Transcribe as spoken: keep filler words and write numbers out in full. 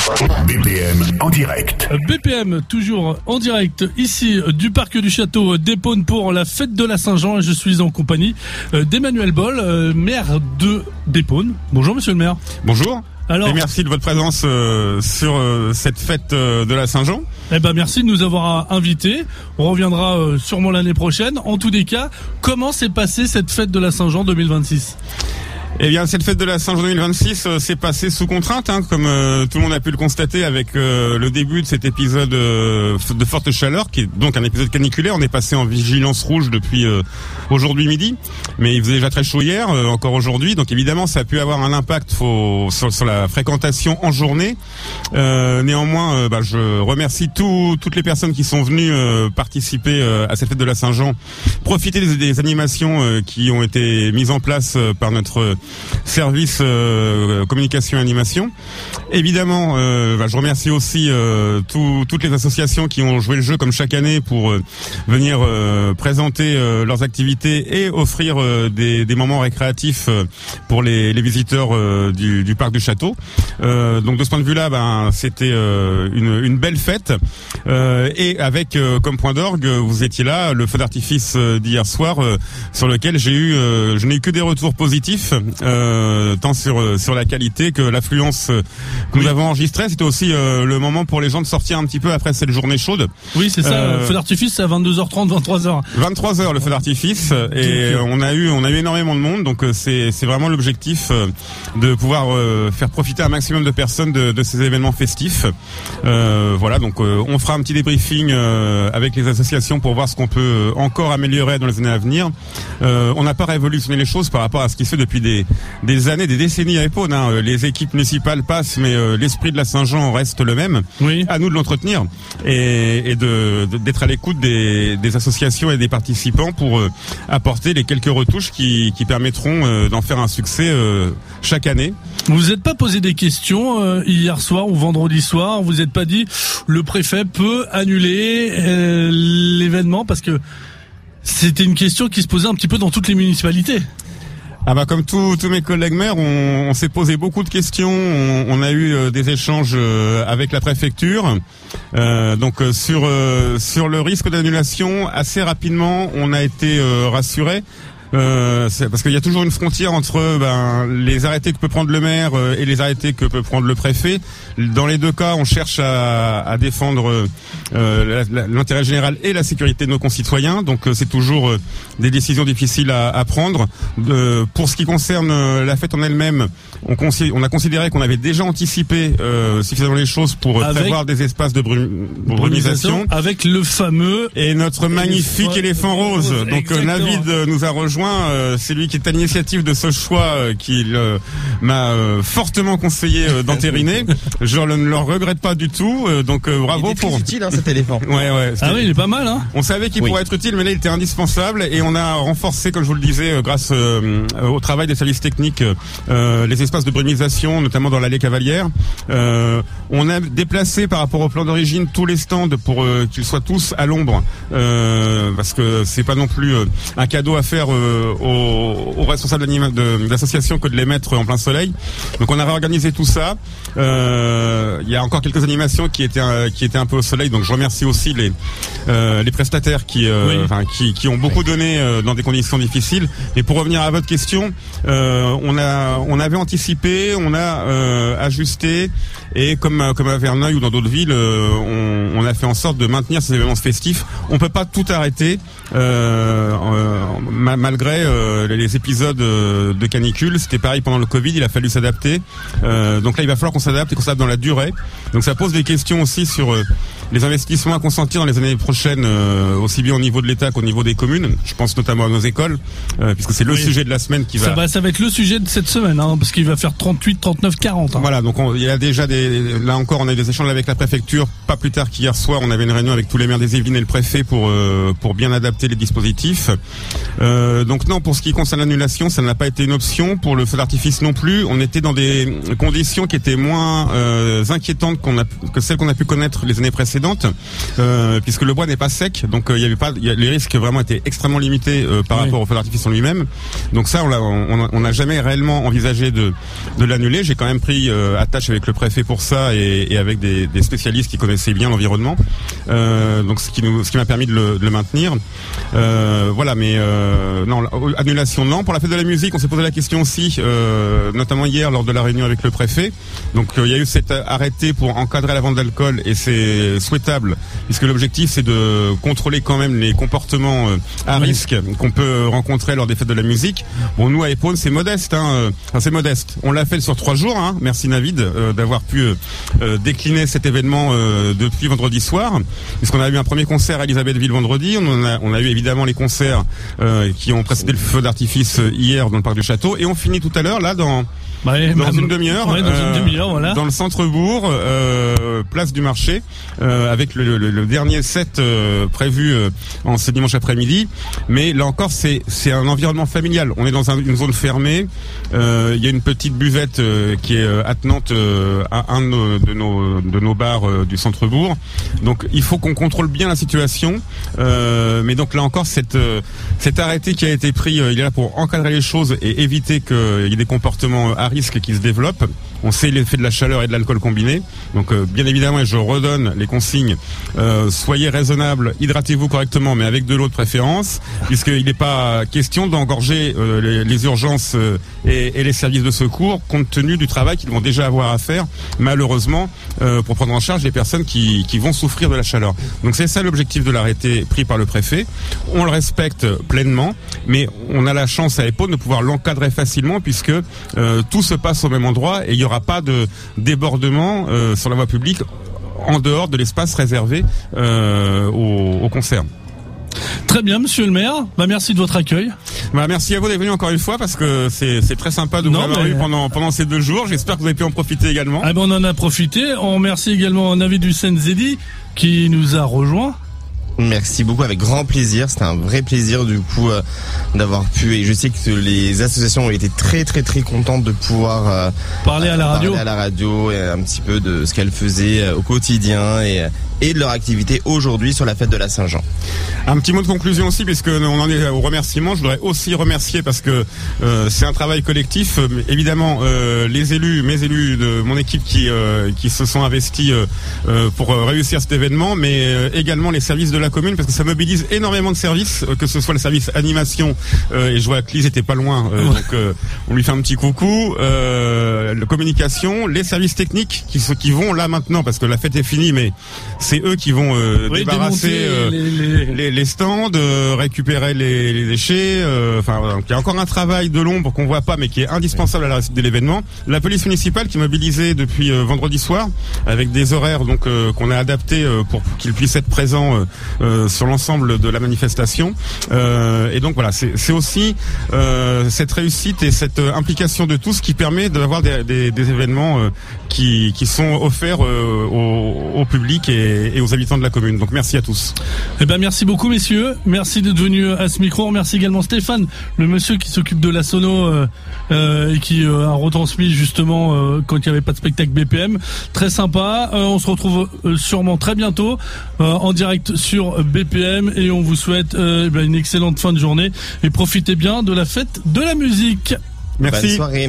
B P M en direct. B P M toujours en direct ici du parc du château d'Épône pour la fête de la Saint-Jean et je suis en compagnie d'Emmanuel Boll, maire de d'Épône. Bonjour monsieur le maire. Bonjour. Alors, et merci de votre présence euh, sur euh, cette fête euh, de la Saint-Jean. Eh ben merci de nous avoir invités. On reviendra euh, sûrement l'année prochaine. En tous les cas, comment s'est passée cette fête de la Saint-Jean deux mille vingt-six ? Eh bien, cette fête de la Saint-Jean deux mille vingt-six euh, s'est passée sous contrainte, hein, comme euh, tout le monde a pu le constater avec euh, le début de cet épisode euh, de forte chaleur, qui est donc un épisode caniculaire. On est passé en vigilance rouge depuis euh, aujourd'hui midi, mais il faisait déjà très chaud hier, euh, encore aujourd'hui. Donc évidemment, ça a pu avoir un impact faut, sur, sur la fréquentation en journée. Euh, néanmoins, euh, bah, je remercie tout, toutes les personnes qui sont venues euh, participer euh, à cette fête de la Saint-Jean, profiter des, des animations euh, qui ont été mises en place euh, par notre service euh, communication et animation. Évidemment, euh, bah, je remercie aussi euh, tout, toutes les associations qui ont joué le jeu comme chaque année pour euh, venir euh, présenter euh, leurs activités et offrir euh, des, des moments récréatifs euh, pour les, les visiteurs euh, du, du parc du château. Euh, donc de ce point de vue-là, ben, c'était euh, une, une belle fête euh, et avec euh, comme point d'orgue, vous étiez là, le feu d'artifice euh, d'hier soir euh, sur lequel j'ai eu, euh, je n'ai eu que des retours positifs. Euh, tant sur sur la qualité que l'affluence euh, que nous oui. avons enregistrée. C'était aussi euh, le moment pour les gens de sortir un petit peu après cette journée chaude. Oui, c'est ça. Euh, le feu d'artifice, c'est à vingt-deux heures trente, vingt-trois heures. vingt-trois heures le feu d'artifice et donc, on a eu on a eu énormément de monde. Donc c'est c'est vraiment l'objectif euh, de pouvoir euh, faire profiter un maximum de personnes de, de ces événements festifs. Euh, voilà, donc euh, on fera un petit débriefing euh, avec les associations pour voir ce qu'on peut encore améliorer dans les années à venir. Euh, on n'a pas révolutionné les choses par rapport à ce qui se fait depuis des des années, des décennies à Épône. Hein. Les équipes municipales passent, mais euh, l'esprit de la Saint-Jean reste le même. Oui. À nous de l'entretenir et, et de, de, d'être à l'écoute des, des associations et des participants pour euh, apporter les quelques retouches qui, qui permettront euh, d'en faire un succès euh, chaque année. Vous vous êtes pas posé des questions euh, hier soir ou vendredi soir? Vous n'êtes pas dit le préfet peut annuler euh, l'événement parce que c'était une question qui se posait un petit peu dans toutes les municipalités. Ah bah comme tous tous mes collègues maires, on, on s'est posé beaucoup de questions. On, on a eu euh, des échanges euh, avec la préfecture. Euh, donc euh, sur euh, sur le risque d'annulation, assez rapidement, on a été euh, rassurés. Euh, c'est parce qu'il y a toujours une frontière entre ben, les arrêtés que peut prendre le maire euh, et les arrêtés que peut prendre le préfet. Dans les deux cas, on cherche à, à défendre euh, la, la, l'intérêt général et la sécurité de nos concitoyens. Donc euh, c'est toujours euh, des décisions difficiles à, à prendre. Euh, pour ce qui concerne euh, la fête en elle-même, on, consi- on a considéré qu'on avait déjà anticipé euh, suffisamment les choses pour avec prévoir des espaces de brum- brumisation. Avec le fameux... Et notre magnifique éléphant rose. rose. Donc euh, Navid euh, nous a rejoint. Euh, c'est lui qui est à l'initiative de ce choix euh, qu'il euh, m'a euh, fortement conseillé euh, d'entériner. Je ne le regrette pas du tout. Euh, donc euh, bravo il est pour. Très utile hein, cet éléphant. Ouais ouais. Ah oui, il est pas mal hein. On savait qu'il oui. pourrait être utile, mais là il était indispensable et on a renforcé, comme je vous le disais, euh, grâce euh, au travail des services techniques, euh, les espaces de brumisation, notamment dans l'allée Cavalière. Euh, on a déplacé par rapport au plan d'origine tous les stands pour euh, qu'ils soient tous à l'ombre, euh, parce que c'est pas non plus euh, un cadeau à faire. Euh, Aux, aux responsables de, de l'association que de les mettre en plein soleil. Donc on a réorganisé tout ça. Euh, il y a encore quelques animations qui étaient euh, qui étaient un peu au soleil. Donc je remercie aussi les euh, les prestataires qui euh, oui. enfin qui qui ont beaucoup donné euh, dans des conditions difficiles. Et pour revenir à votre question, euh, on a on avait anticipé, on a euh, ajusté et comme comme à Verneuil ou dans d'autres villes, euh, on, on a fait en sorte de maintenir ces événements festifs. On peut pas tout arrêter euh, euh, malgré Euh, les épisodes euh, de canicule. C'était pareil pendant le Covid, il a fallu s'adapter. Euh, donc là, il va falloir qu'on s'adapte et qu'on s'adapte dans la durée. Donc ça pose des questions aussi sur euh, les investissements à consentir dans les années prochaines, euh, aussi bien au niveau de l'État qu'au niveau des communes. Je pense notamment à nos écoles, euh, puisque c'est le oui. sujet de la semaine qui va... Ça va... Ça va être le sujet de cette semaine, hein, parce qu'il va faire trente-huit, trente-neuf, quarante. Hein. Voilà, donc on, il y a déjà des... Là encore, on a eu des échanges avec la préfecture. Pas plus tard qu'hier soir, on avait une réunion avec tous les maires des Yvelines et le préfet pour, euh, pour bien adapter les dispositifs. Euh, donc non, pour ce qui concerne l'annulation, ça n'a pas été une option. Pour le feu d'artifice non plus, on était dans des conditions qui étaient moins euh, inquiétantes qu'on a, que celles qu'on a pu connaître les années précédentes, euh, puisque le bois n'est pas sec, donc il euh, y avait pas, y a, les risques vraiment étaient extrêmement limités euh, par oui. rapport au feu d'artifice en lui-même. Donc ça, on n'a jamais réellement envisagé de, de l'annuler. J'ai quand même pris euh, attache avec le préfet pour ça et, et avec des, des spécialistes qui connaissaient bien l'environnement. Euh, donc ce qui nous, ce qui m'a permis de le, de le maintenir. Euh, voilà, mais euh, non, annulation non. Pour la fête de la musique, on s'est posé la question aussi, euh, notamment hier lors de la réunion avec le préfet. Donc il euh, y a eu cet arrêté pour encadrer la vente d'alcool et c'est souhaitable puisque l'objectif c'est de contrôler quand même les comportements euh, à oui. risque qu'on peut rencontrer lors des fêtes de la musique. Bon, nous à Epaune c'est modeste, hein, enfin, c'est modeste. On l'a fait sur trois jours. Hein. Merci Navid euh, d'avoir pu euh, décliner cet événement euh, depuis vendredi soir, puisqu'on a eu un premier concert à Elisabethville vendredi. On a, on a eu évidemment les concerts euh, qui ont précédé le feu d'artifice hier dans le parc du château, et on finit tout à l'heure là dans Ouais, dans, une demi-heure, ouais, dans euh, une demi-heure, voilà. Dans le centre-bourg, euh, place du marché, euh, avec le, le, le dernier set euh, prévu euh, en ce dimanche après-midi. Mais là encore, c'est c'est un environnement familial. On est dans un, une zone fermée. Euh, il y a une petite buvette euh, qui est euh, attenante euh, à un de nos de nos, de nos bars euh, du centre-bourg. Donc, il faut qu'on contrôle bien la situation. Euh, mais donc là encore, cette euh, cet arrêté qui a été pris, euh, il est là pour encadrer les choses et éviter qu'il y ait des comportements à risque qui se développent. On sait l'effet de la chaleur et de l'alcool combiné. Donc euh, bien évidemment, et je redonne les consignes, euh, soyez raisonnables, hydratez-vous correctement, mais avec de l'eau de préférence, puisqu'il n'est pas question d'engorger euh, les, les urgences euh, et, et les services de secours, compte tenu du travail qu'ils vont déjà avoir à faire, malheureusement, euh, pour prendre en charge les personnes qui, qui vont souffrir de la chaleur. Donc c'est ça l'objectif de l'arrêté pris par le préfet. On le respecte pleinement, mais on a la chance à Epaune de pouvoir l'encadrer facilement, puisque euh, tout se passe au même endroit et il n'y aura pas de débordement euh, sur la voie publique en dehors de l'espace réservé euh, au, au concert. Très bien, monsieur le maire. Bah, merci de votre accueil. Bah, merci à vous d'être venu encore une fois, parce que c'est, c'est très sympa de vous avoir mais... eu pendant, pendant ces deux jours. J'espère que vous avez pu en profiter également. Ah ben, on en a profité. On remercie également Navid Hussein Zedi qui nous a rejoint. Merci beaucoup, avec grand plaisir. C'était un vrai plaisir du coup euh, d'avoir pu, et je sais que les associations ont été très très très contentes de pouvoir euh, parler à la radio, parler à la radio et un petit peu de ce qu'elles faisaient euh, au quotidien et et de leur activité aujourd'hui sur la fête de la Saint-Jean. Un petit mot de conclusion aussi, puisque on en est au remerciement. Je voudrais aussi remercier, parce que euh, c'est un travail collectif. Euh, évidemment, euh, les élus, mes élus de mon équipe qui euh, qui se sont investis euh, pour réussir cet événement, mais euh, également les services de la commune, parce que ça mobilise énormément de services, euh, que ce soit le service animation, euh, et je vois que Lise était pas loin, euh, donc euh, on lui fait un petit coucou. Euh, la communication, les services techniques qui qui vont là maintenant, parce que la fête est finie, mais c'est eux qui vont euh, oui, débarrasser euh, les, les... Les, les stands, euh, récupérer les, les déchets. Euh, enfin, voilà. Il y a encore un travail de l'ombre qu'on voit pas, mais qui est indispensable à la réussite de l'événement. La police municipale qui est mobilisée depuis euh, vendredi soir, avec des horaires donc euh, qu'on a adaptés euh, pour qu'ils puissent être présents euh, euh, sur l'ensemble de la manifestation. Euh, et donc voilà, c'est, c'est aussi euh, cette réussite et cette euh, implication de tous qui permet d'avoir des, des, des événements euh, qui, qui sont offerts euh, au, au public et et aux habitants de la commune. Donc merci à tous. Eh ben merci beaucoup messieurs, merci d'être venus à ce micro. Merci également Stéphane, le monsieur qui s'occupe de la sono euh, euh, et qui euh, a retransmis justement euh, quand il n'y avait pas de spectacle B P M. Très sympa. Euh, on se retrouve euh, sûrement très bientôt euh, en direct sur B P M et on vous souhaite euh, ben, une excellente fin de journée et profitez bien de la fête de la musique. Merci. Bonne soirée.